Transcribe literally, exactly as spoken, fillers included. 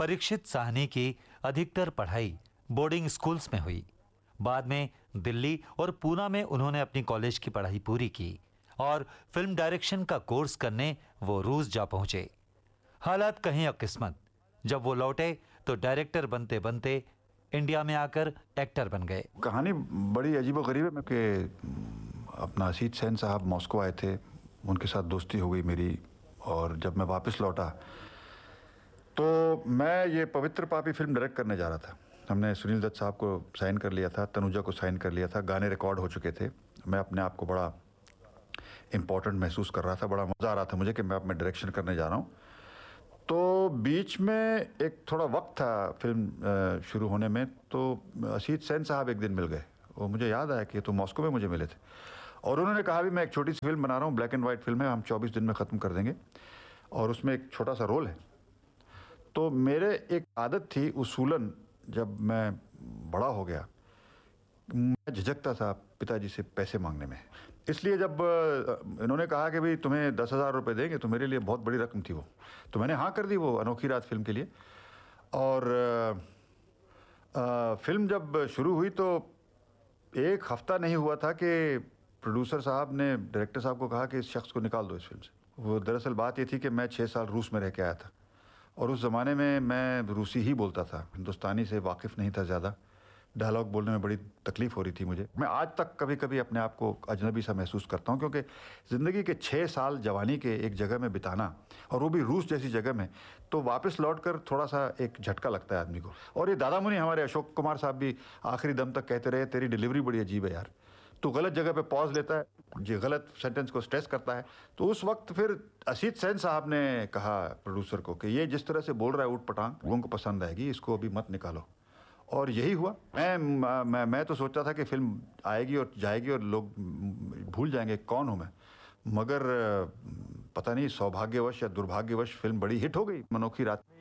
परीक्षित साहनी की अधिकतर पढ़ाई बोर्डिंग स्कूल्स में हुई। बाद में दिल्ली और पूना में उन्होंने अपनी कॉलेज की पढ़ाई पूरी की और फिल्म डायरेक्शन का कोर्स करने वो रूस जा पहुंचे। हालात कहीं अकिस्मत, जब वो लौटे तो डायरेक्टर बनते बनते इंडिया में आकर एक्टर बन गए। कहानी बड़ी अजीबोगरीब है कि अपना असीत सेन साहब मॉस्को आए थे, उनके साथ दोस्ती हो गई मेरी, और जब मैं वापस लौटा तो मैं ये पवित्र पापी फिल्म डायरेक्ट करने जा रहा था। हमने सुनील दत्त साहब को साइन कर लिया था, तनुजा को साइन कर लिया था, गाने रिकॉर्ड हो चुके थे। मैं अपने आप को बड़ा इम्पोर्टेंट महसूस कर रहा था, बड़ा मज़ा आ रहा था मुझे कि मैं अब मैं डायरेक्शन करने जा रहा हूँ। तो बीच में एक थोड़ा वक्त था फिल्म शुरू होने में, तो असीत सेन साहब एक दिन मिल गए। वो मुझे याद आया कि तो मॉस्को में मुझे मिले थे और उन्होंने कहा भी मैं एक छोटी सी फिल्म बना रहा हूँ, ब्लैक एंड वाइट फिल्म है, हम चौबीस दिन में ख़त्म कर देंगे और उसमें एक छोटा सा रोल है। तो मेरे एक आदत थी उसूलन, जब मैं बड़ा हो गया मैं झिझकता था पिताजी से पैसे मांगने में। इसलिए जब इन्होंने कहा कि भाई तुम्हें दस हज़ार रुपये देंगे, तो मेरे लिए बहुत बड़ी रकम थी वो, तो मैंने हाँ कर दी वो अनोखी रात फिल्म के लिए। और आ, आ, फिल्म जब शुरू हुई तो एक हफ्ता नहीं हुआ था कि प्रोड्यूसर साहब ने डायरेक्टर साहब को कहा कि इस शख्स को निकाल दो इस फिल्म से। वो दरअसल बात ये थी कि मैं छः साल रूस में रह के आया था और उस ज़माने में मैं रूसी ही बोलता था, हिंदुस्तानी से वाकिफ़ नहीं था ज़्यादा। डायलॉग बोलने में बड़ी तकलीफ़ हो रही थी मुझे। मैं आज तक कभी कभी अपने आप को अजनबी सा महसूस करता हूँ, क्योंकि ज़िंदगी के छः साल जवानी के एक जगह में बिताना, और वो भी रूस जैसी जगह में, तो वापस लौटकर थोड़ा सा एक झटका लगता है आदमी को। और ये दादा मुनि हमारे अशोक कुमार साहब भी आखिरी दम तक कहते रहे, तेरी डिलीवरी बड़ी अजीब है यार, तो गलत जगह पे पॉज लेता है, जी गलत सेंटेंस को स्ट्रेस करता है। तो उस वक्त फिर असीत सेन साहब ने कहा प्रोड्यूसर को कि ये जिस तरह से बोल रहा है ऊट पटांग, लोगों को पसंद आएगी, इसको अभी मत निकालो। और यही हुआ। मैं मैं मैं तो सोचता था कि फिल्म आएगी और जाएगी और लोग भूल जाएंगे कौन हूँ मैं, मगर पता नहीं सौभाग्यवश या दुर्भाग्यवश फिल्म बड़ी हिट हो गई अनोखी रात।